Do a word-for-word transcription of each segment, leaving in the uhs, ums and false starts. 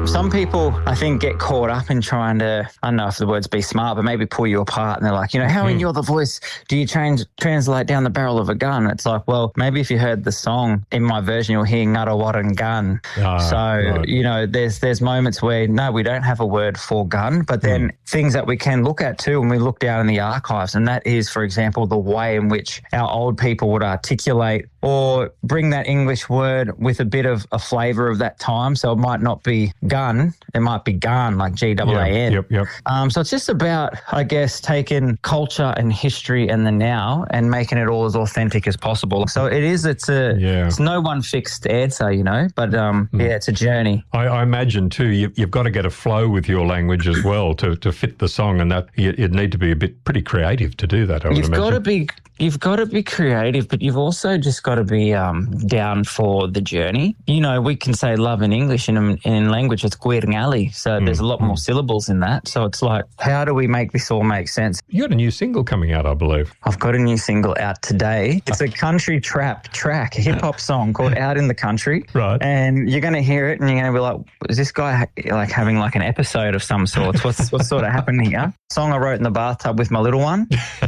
Some people, I think, get caught up in trying to, I don't know if the words be smart, but maybe pull you apart. And they're like, you know, how in You're the Voice do you change, translate down the barrel of a gun? It's like, well, maybe if you heard the song, in my version, you'll hear Ngarawaran gun. Ah, so, right. you know, there's there's moments where, no, we don't have a word for gun, but then mm. things that we can look at too when we look down in the archives, and that is, for example, the way in which our old people would articulate or bring that English word with a bit of a flavour of that time. So it might not be gun, it might be gun, like G A A N. Yep, yep. Um, so it's just about, I guess, taking culture and history and the now and making it all as authentic as possible. So it is, it's a, yeah. it's no one fixed answer, you know, but um, mm. yeah, it's a journey. I, I imagine too, you, you've got to get a flow with your language as well to, to fit the song, and that you, you'd need to be a bit pretty creative to do that, I would you've imagine. Got to be, you've got to be creative, but you've also just got to be um, down for the journey. You know, we can say love in English, and in, in language it's Guiringali, so mm. there's a lot more syllables in that. So it's like, how do we make this all make sense? You got a new single coming out, I believe. I've got a new single out today. It's a country trap track, a hip-hop song called Out in the Country. Right. And you're going to hear it and you're going to be like, is this guy like having like an episode of some sort? What's, what's sort of happening here? Song I wrote in the bathtub with my little one.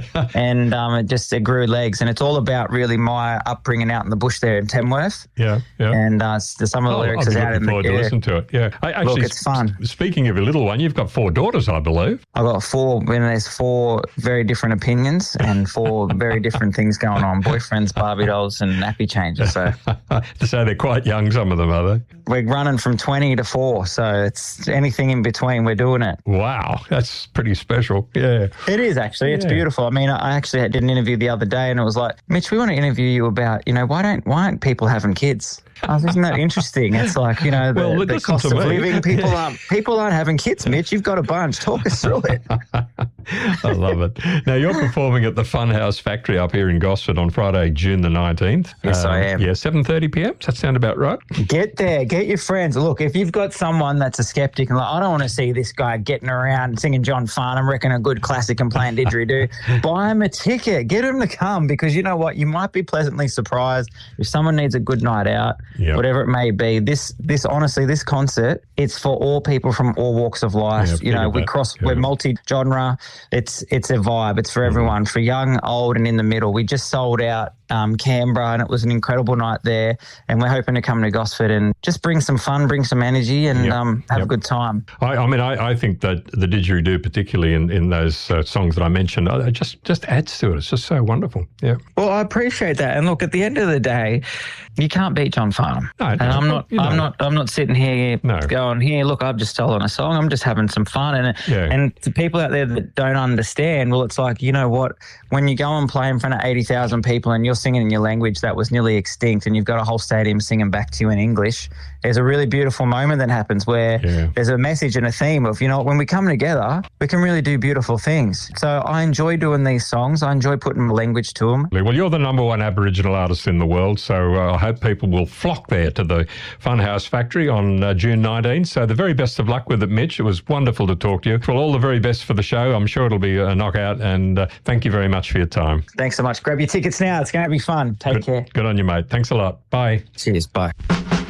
and um, it just it grew legs. And it's all about really my upbringing out in the bush there in Tamworth. Yeah, yeah. And uh, some of the oh, lyrics is out in the... I'm looking forward to listen to it, yeah. I, actually, Look, it's fun. Speaking of your little one, you've got four daughters, I believe. I've got four, and there's four very different opinions and four very different things going on. Boyfriends, Barbie dolls and nappy changes. So so they're quite young, some of them, are they? We're running from twenty to four, so it's anything in between, we're doing it. Wow, that's pretty special, yeah. It is actually, it's yeah. beautiful. I mean, I actually did an interview the other day and it was like, Mitch, we want to interview you about, you know, why don't why aren't people having kids? Oh, isn't that interesting? It's like, you know, the, well, the cost of me. living. People aren't people aren't having kids, Mitch. You've got a bunch. Talk us through it. I love it. Now, you're performing at the Funhouse Factory up here in Gosford on Friday, June the nineteenth. Yes, um, I am. Yeah, seven thirty p m. Does that sound about right? Get there. Get your friends. Look, if you've got someone that's a skeptic and like, I don't want to see this guy getting around singing John Farnham, reckon a good classic and playing didgeridoo, buy him a ticket. Get him to come, because you know what? You might be pleasantly surprised if someone needs a good night out, yep. whatever it may be. This, this honestly, this concert, it's for all people from all walks of life. Yeah, you know, we that. cross, yeah. we're multi-genre. It's it's a vibe. It's for everyone, mm. for young, old, and in the middle. We just sold out um, Canberra, and it was an incredible night there. And we're hoping to come to Gosford and just bring some fun, bring some energy, and yep. um, have yep. a good time. I, I mean, I, I think that the didgeridoo, particularly in, in those uh, songs that I mentioned, uh, just just adds to it. It's just so wonderful. Yeah. Well, I appreciate that. And look, at the end of the day, you can't beat John Farnham. No, and no, I'm not. you know. I'm not. I'm not sitting here no. going, here, look, I've just stolen a song. I'm just having some fun. And yeah. and to people out there that don't understand, well, it's like, you know what? When you go and play in front of eighty thousand people and you're singing in your language that was nearly extinct, and you've got a whole stadium singing back to you in English, there's a really beautiful moment that happens where yeah. there's a message and a theme of, you know, when we come together, we can really do beautiful things. So I enjoy doing these songs. I enjoy putting my language to them. Well, you're the number one Aboriginal artist in the world, so uh, I hope people will flock there to the Funhouse Factory on uh, June nineteenth. So the very best of luck with it, Mitch. It was wonderful to talk to you. Well, all the very best for the show. I'm sure it'll be a knockout, and uh, thank you very much for your time. Thanks so much. Grab your tickets now. It's going to be fun. Take good, care. Good on you, mate. Thanks a lot. Bye. Cheers. Bye.